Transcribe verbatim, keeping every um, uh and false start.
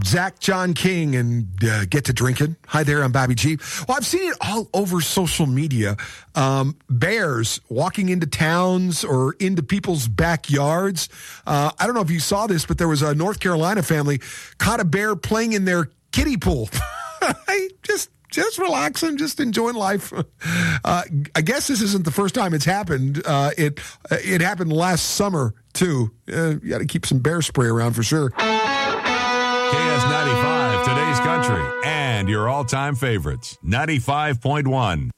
Zach John King and uh, Get to Drinking. Hi there, I'm Bobby G. Well, I've seen it all over social media. Um, bears walking into towns or into people's backyards. Uh, I don't know if you saw this, but there was a North Carolina family caught a bear playing in their kiddie pool. I just just relaxing, just enjoying life. Uh, I guess this isn't the first time it's happened. Uh, it it happened last summer too. Uh, you got to keep some bear spray around for sure. K S ninety-five, today's country, and your all-time favorites. ninety-five point one.